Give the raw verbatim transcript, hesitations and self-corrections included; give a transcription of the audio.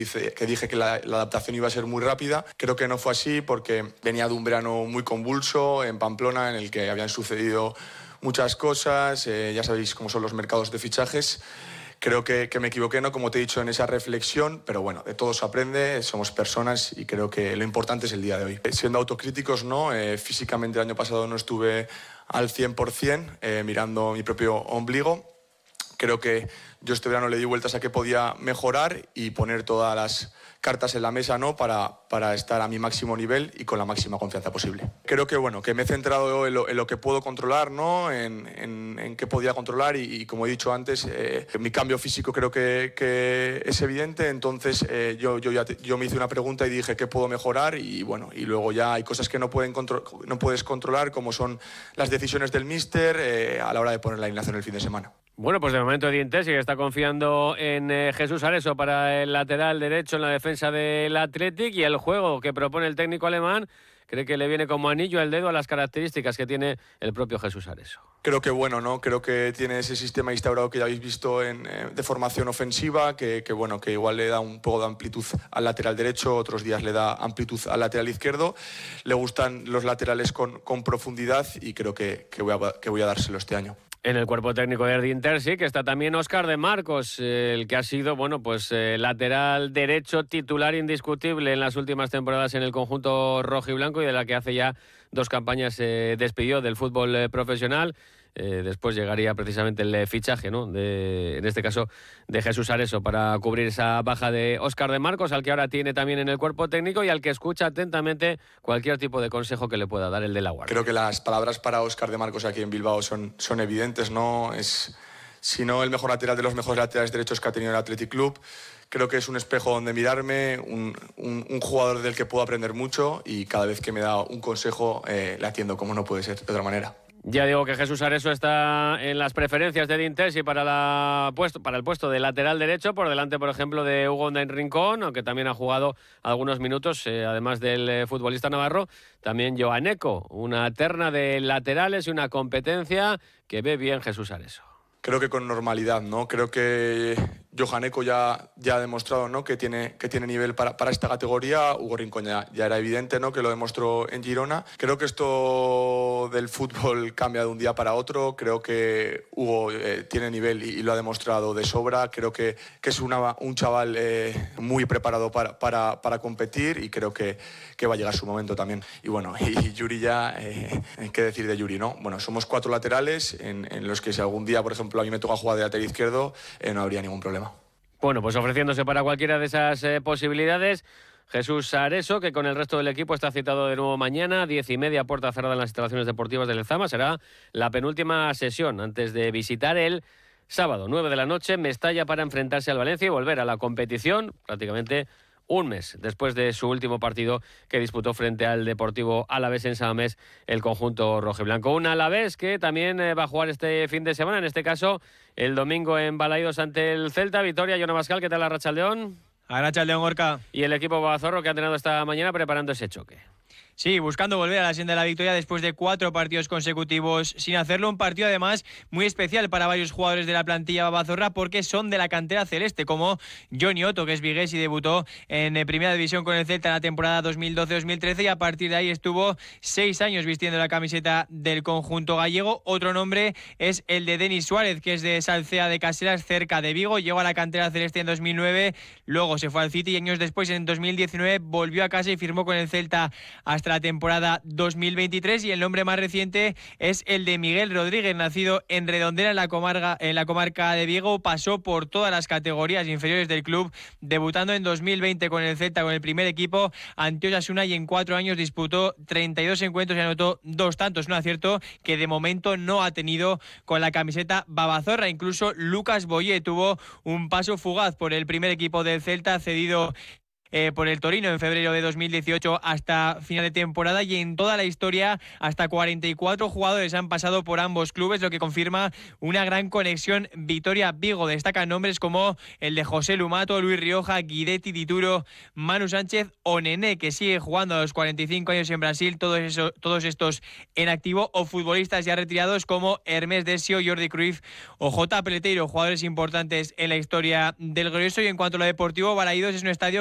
Dice, que dije que la, la adaptación iba a ser muy rápida. Creo que no fue así porque venía de un verano muy convulso en Pamplona en el que habían sucedido muchas cosas, eh, ya sabéis cómo son los mercados de fichajes. Creo que, que me equivoqué, ¿no? Como te he dicho, en esa reflexión, pero bueno, de todo se aprende, somos personas y creo que lo importante es el día de hoy. Siendo autocríticos, ¿no? Eh, físicamente el año pasado no estuve al cien por ciento eh, mirando mi propio ombligo. Creo que yo este verano le di vueltas a qué podía mejorar y poner todas las cartas en la mesa, ¿no? para, para estar a mi máximo nivel y con la máxima confianza posible. Creo que, bueno, que me he centrado en lo, en lo que puedo controlar, ¿no? en, en, en qué podía controlar y, y como he dicho antes, eh, mi cambio físico creo que, que es evidente, entonces eh, yo, yo, ya te, yo me hice una pregunta y dije qué puedo mejorar y, bueno, y luego ya hay cosas que no, pueden contro- no puedes controlar, como son las decisiones del míster eh, a la hora de poner la alineación el fin de semana. Bueno, pues de momento Edin Terzic está confiando en eh, Jesús Areso para el lateral derecho en la defensa del Athletic, y el juego que propone el técnico alemán cree que le viene como anillo al dedo a las características que tiene el propio Jesús Areso. Creo que bueno, ¿no? Creo que tiene ese sistema instaurado que ya habéis visto en, eh, de formación ofensiva, que, que bueno, que igual le da un poco de amplitud al lateral derecho, otros días le da amplitud al lateral izquierdo. Le gustan los laterales con, con profundidad y creo que, que, voy a, que voy a dárselo este año. En el cuerpo técnico de Edin Terzic está también Óscar de Marcos, eh, el que ha sido, bueno, pues eh, lateral derecho titular indiscutible en las últimas temporadas en el conjunto rojiblanco y de la que hace ya dos campañas se eh, despidió del fútbol eh, profesional. Eh, después llegaría precisamente el fichaje, ¿no? De, en este caso de Jesús Areso para cubrir esa baja de Óscar de Marcos, al que ahora tiene también en el cuerpo técnico y al que escucha atentamente cualquier tipo de consejo que le pueda dar el de la Guardia. Creo que las palabras para Óscar de Marcos aquí en Bilbao son, son evidentes, ¿no? Es, si no el mejor lateral de los mejores laterales derechos que ha tenido el Athletic Club. Creo que es un espejo donde mirarme, un, un, un jugador del que puedo aprender mucho y cada vez que me da un consejo eh, le atiendo como no puede ser de otra manera. Ya digo que Jesús Areso está en las preferencias de Edin Terzic para, la puesto, para el puesto de lateral derecho, por delante, por ejemplo, de Hugo Ondain Rincón, aunque también ha jugado algunos minutos, eh, además del eh, futbolista navarro, también Joan Eco, una terna de laterales y una competencia que ve bien Jesús Areso. Creo que con normalidad, ¿no? Creo que Johan Eco ya, ya ha demostrado, ¿no? que, tiene, que tiene nivel para, para esta categoría. Hugo Rincón ya, ya era evidente, ¿no? que lo demostró en Girona. Creo que esto del fútbol cambia de un día para otro. Creo que Hugo eh, tiene nivel y, y lo ha demostrado de sobra. Creo que, que es una, un chaval eh, muy preparado para, para, para competir y creo que, que va a llegar su momento también. Y bueno, y Yuri ya, eh, ¿qué decir de Yuri, no? Bueno, somos cuatro laterales en, en los que si algún día, por ejemplo, a mí me toca jugar de lateral izquierdo, eh, no habría ningún problema. Bueno, pues ofreciéndose para cualquiera de esas eh, posibilidades, Jesús Areso, que con el resto del equipo está citado de nuevo mañana, diez y media, puerta cerrada en las instalaciones deportivas del Lezama. Será la penúltima sesión antes de visitar el sábado, nueve de la noche, Mestalla, para enfrentarse al Valencia y volver a la competición prácticamente un mes después de su último partido que disputó frente al Deportivo Alavés en San Mamés, el conjunto rojiblanco. Un Alavés que también eh, va a jugar este fin de semana, en este caso el domingo en Balaídos ante el Celta. Victoria, Jona Bascal, ¿qué tal la Arratsaldeón? Arratsaldeón, Gorka. Y el equipo Babazorro, que ha entrenado esta mañana preparando ese choque. Sí, buscando volver a la senda de la victoria después de cuatro partidos consecutivos sin hacerlo. Un partido además muy especial para varios jugadores de la plantilla babazorra porque son de la cantera celeste, como Johnny Otto, que es vigués y debutó en Primera División con el Celta en la temporada dos mil doce dos mil trece y a partir de ahí estuvo seis años vistiendo la camiseta del conjunto gallego. Otro nombre es el de Denis Suárez, que es de Salcea de Caseras, cerca de Vigo. Llegó a la cantera celeste en dos mil nueve, luego se fue al City y años después, en dos mil diecinueve, volvió a casa y firmó con el Celta hasta la temporada dos mil veintitrés. Y el nombre más reciente es el de Miguel Rodríguez, nacido en Redondela, en la comarca, en la comarca de Vigo. Pasó por todas las categorías inferiores del club, debutando en dos mil veinte con el Celta, con el primer equipo ante Osasuna, y en cuatro años disputó treinta y dos encuentros y anotó dos tantos. Un acierto que de momento no ha tenido con la camiseta babazorra. Incluso Lucas Boyé tuvo un paso fugaz por el primer equipo del Celta, cedido eh, por el Torino en febrero de dos mil dieciocho hasta final de temporada, y en toda la historia hasta cuarenta y cuatro jugadores han pasado por ambos clubes, lo que confirma una gran conexión Vitoria-Vigo. Destacan nombres como el de José Lumato, Luis Rioja, Guidetti, Dituro, Manu Sánchez o Nené, que sigue jugando a los cuarenta y cinco años en Brasil, todos, eso, todos estos en activo, o futbolistas ya retirados como Hermes Desio, Jordi Cruyff o J. Peleteiro, jugadores importantes en la historia del Glorioso. Y en cuanto a lo deportivo, Balaídos es un estadio